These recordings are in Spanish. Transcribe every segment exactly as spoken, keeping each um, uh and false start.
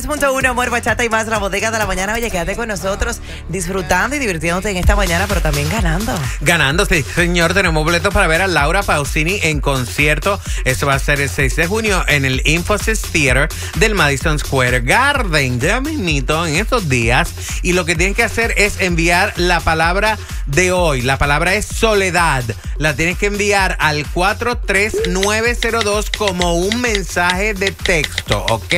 punto uno, amor, bachata y más, la bodega de la mañana. Oye, quédate con nosotros disfrutando y divirtiéndote en esta mañana, pero también ganando. Ganando, sí, señor. Tenemos boletos para ver a Laura Pausini en concierto. Eso va a ser el seis de junio en el Infosys Theater del Madison Square Garden. Ya mismito en estos días. Y lo que tienes que hacer es enviar la palabra de hoy. La palabra es soledad. La tienes que enviar al cuatro tres nueve cero dos como un mensaje de texto, ¿ok?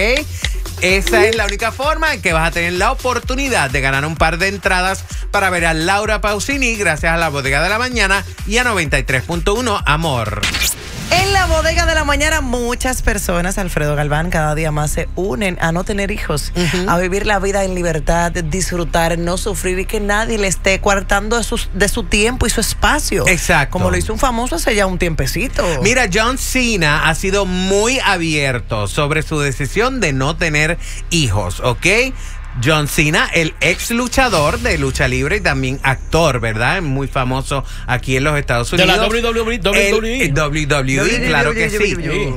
Esa es la única forma en que vas a tener la oportunidad de ganar un par de entradas para ver a Laura Pausini gracias a la bodega de la mañana y a noventa y tres punto uno, amor. En la bodega de la mañana, muchas personas, Alfredo Galván, cada día más se unen a no tener hijos, uh-huh. a vivir la vida en libertad, disfrutar, no sufrir y que nadie le esté coartando de su, de su tiempo y su espacio. Exacto. Como lo hizo un famoso hace ya un tiempecito. Mira, John Cena ha sido muy abierto sobre su decisión de no tener hijos, ¿ok? John Cena, el ex luchador de lucha libre y también actor, ¿verdad? Muy famoso aquí en los Estados Unidos. De la W W E. El W W E, claro que sí.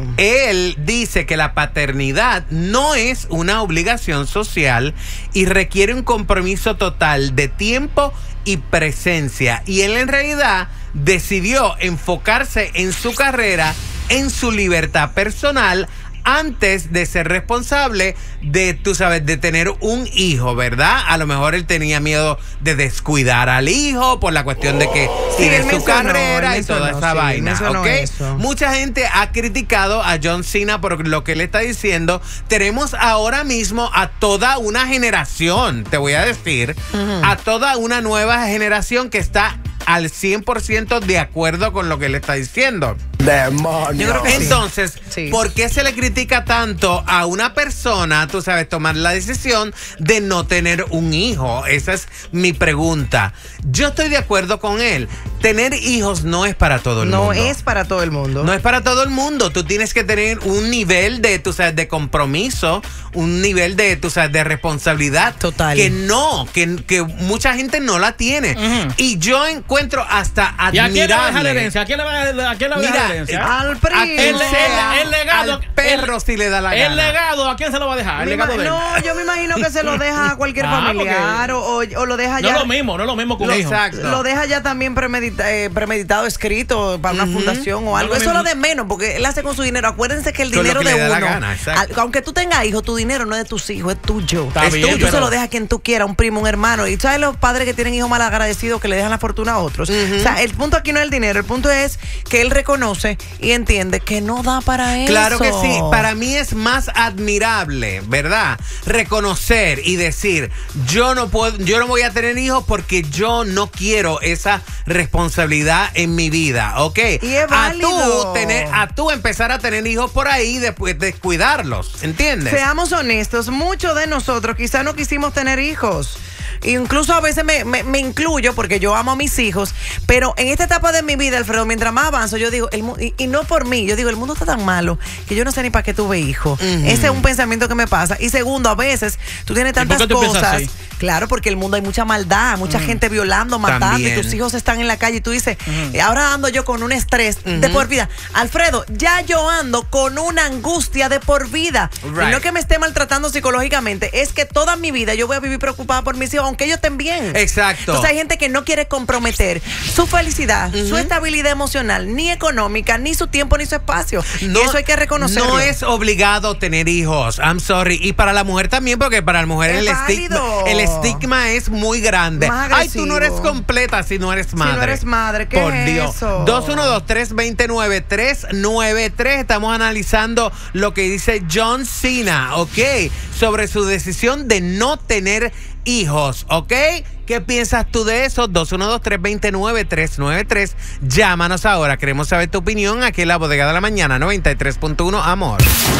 Él dice que la paternidad no es una obligación social y requiere un compromiso total de tiempo y presencia. Y él en realidad decidió enfocarse en su carrera, en su libertad personal, antes de ser responsable de, tú sabes, de tener un hijo, ¿verdad? A lo mejor él tenía miedo de descuidar al hijo por la cuestión de que sí, tiene su mencionó, carrera y toda esa sí, vaina, ¿ok? Eso. Mucha gente ha criticado a John Cena por lo que él está diciendo. Tenemos ahora mismo a toda una generación, te voy a decir, uh-huh. a toda una nueva generación que está al cien por ciento de acuerdo con lo que él está diciendo. ¡Demonio! Yo creo que Entonces, sí. ¿por qué se le critica tanto a una persona, tú sabes, tomar la decisión de no tener un hijo? Esa es mi pregunta. Yo estoy de acuerdo con él. Tener hijos no es para todo el no mundo. No es para todo el mundo. No es para todo el mundo. Tú tienes que tener un nivel de, tú sabes, de compromiso, un nivel de, tú sabes, de responsabilidad. Total. Que no, que, que mucha gente no la tiene. Uh-huh. Y yo encuentro hasta admirable. ¿Y a quién le va a dejar la herencia? ¿A quién le va a dejar la herencia? Al primo. El, el, el legado. Al perro el, si le da la el gana. El legado, ¿a quién se lo va a dejar? El legado de él. No, yo me imagino que se lo deja a cualquier ah, familiar o, o, o lo deja ya. No es lo mismo, no es lo mismo con un hijo. Exacto. Lo deja ya también premedita, eh, premeditado, escrito para una uh-huh. fundación o algo. No Eso es lo de menos, porque él hace con su dinero. Acuérdense que el con dinero que de le uno, gana, aunque tú tengas hijos, tu dinero no es de tus hijos, es tuyo. Está es bien, tuyo. pero... Tú se lo dejas a quien tú quieras, un primo, un hermano. Y sabes los padres que tienen hijos mal agradecidos que le dejan la fortuna a otros. Uh-huh. O sea, el punto aquí no es el dinero, el punto es que él reconoce y entiende que no da para eso. Claro que sí. Para mí es más admirable, ¿verdad? Reconocer y decir, yo no puedo, yo no voy a tener hijos porque yo no quiero esa responsabilidad en mi vida, ¿ok? Y es válido. A tú tener, a tú empezar a tener hijos por ahí y después descuidarlos, ¿entiendes? Seamos honestos, muchos de nosotros quizás no quisimos tener hijos. Incluso a veces me, me, me incluyo porque yo amo a mis hijos, pero en esta etapa de mi vida, Alfredo, mientras más avanzo, yo digo, el, y, y no por mí, yo digo, el mundo está tan malo que yo no sé ni para qué tuve hijos. Uh-huh. Ese es un pensamiento que me pasa. Y segundo, a veces tú tienes tantas ¿Y por qué tú cosas. piensas así? Claro, porque el mundo hay mucha maldad, mucha uh-huh. gente violando, matando, También. y tus hijos están en la calle y tú dices, uh-huh. ahora ando yo con un estrés uh-huh. de por vida. Alfredo, ya yo ando con una angustia de por vida. Right. Y no que me esté maltratando psicológicamente, es que toda mi vida yo voy a vivir preocupada por mis hijos, aunque ellos estén bien. Exacto. Entonces hay gente que no quiere comprometer su felicidad, uh-huh. su estabilidad emocional, ni económica, ni su tiempo, ni su espacio. No, y eso hay que reconocerlo. No es obligado tener hijos. I'm sorry. Y para la mujer también, porque para la mujer el estigma, el estigma es muy grande. Ay, tú no eres completa si no eres madre. Si no eres madre, ¿qué Por es Dios. eso? dos uno dos, tres dos nueve, tres nueve tres. Estamos analizando lo que dice John Cena, ¿ok? Sobre su decisión de no tener hijos, ¿ok? ¿Qué piensas tú de eso? dos uno dos, tres dos nueve, tres nueve tres. Llámanos ahora. Queremos saber tu opinión aquí en la bodega de la mañana, noventa y tres punto uno, amor.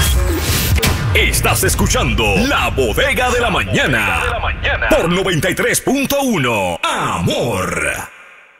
Estás escuchando La Bodega de la Mañana por noventa y tres punto uno, amor.